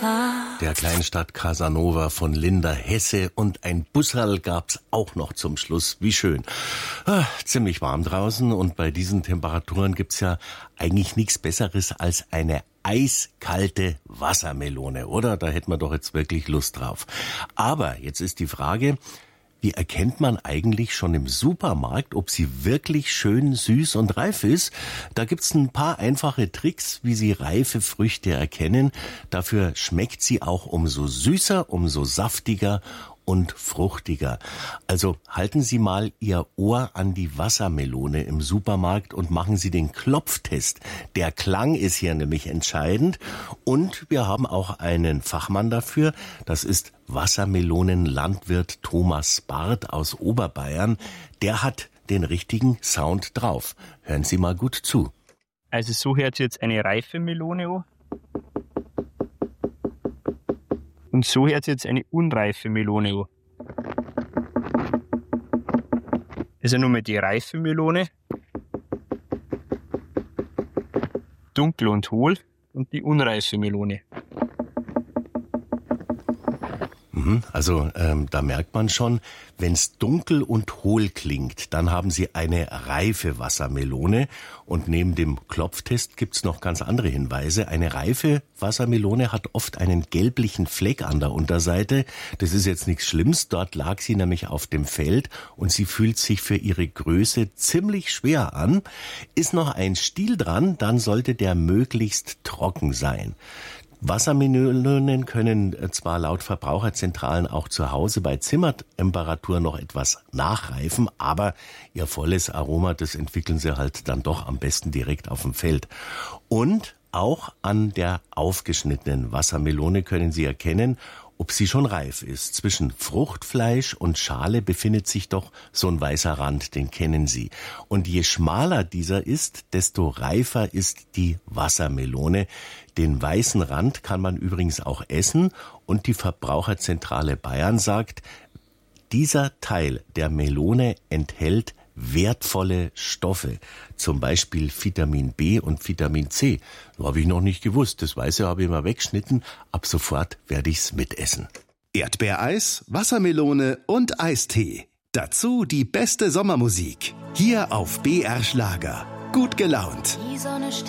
Der Kleinstadt Casanova von Linda Hesse und ein Busserl gab's auch noch zum Schluss. Wie schön. Ziemlich warm draußen und bei diesen Temperaturen gibt's ja eigentlich nichts Besseres als eine eiskalte Wassermelone, oder? Da hätten wir doch jetzt wirklich Lust drauf. Aber jetzt ist die Frage, wie erkennt man eigentlich schon im Supermarkt, ob sie wirklich schön süß und reif ist? Da gibt's ein paar einfache Tricks, wie Sie reife Früchte erkennen. Dafür schmeckt sie auch umso süßer, umso saftiger und fruchtiger. Also halten Sie mal Ihr Ohr an die Wassermelone im Supermarkt und machen Sie den Klopftest. Der Klang ist hier nämlich entscheidend. Und wir haben auch einen Fachmann dafür. Das ist Wassermelonenlandwirt Thomas Barth aus Oberbayern. Der hat den richtigen Sound drauf. Hören Sie mal gut zu. Also so hört sich jetzt eine reife Melone an. Und so hört sich jetzt eine unreife Melone an. Also nochmal die reife Melone. Dunkel und hohl. Und die unreife Melone. Also da merkt man schon, wenn es dunkel und hohl klingt, dann haben Sie eine reife Wassermelone. Und neben dem Klopftest gibt's noch ganz andere Hinweise. Eine reife Wassermelone hat oft einen gelblichen Fleck an der Unterseite. Das ist jetzt nichts Schlimmes. Dort lag sie nämlich auf dem Feld und sie fühlt sich für ihre Größe ziemlich schwer an. Ist noch ein Stiel dran, dann sollte der möglichst trocken sein. Wassermelonen können zwar laut Verbraucherzentralen auch zu Hause bei Zimmertemperatur noch etwas nachreifen, aber ihr volles Aroma, das entwickeln sie halt dann doch am besten direkt auf dem Feld. Und auch an der aufgeschnittenen Wassermelone können Sie erkennen, ob sie schon reif ist. Zwischen Fruchtfleisch und Schale befindet sich doch so ein weißer Rand, den kennen Sie. Und je schmaler dieser ist, desto reifer ist die Wassermelone. Den weißen Rand kann man übrigens auch essen und die Verbraucherzentrale Bayern sagt, dieser Teil der Melone enthält wertvolle Stoffe, zum Beispiel Vitamin B und Vitamin C. Das habe ich noch nicht gewusst, das Weiße habe ich mal weggeschnitten, ab sofort werde ich's mitessen. Erdbeereis, Wassermelone und Eistee. Dazu die beste Sommermusik. Hier auf BR Schlager. Gut gelaunt. Die Sonne steht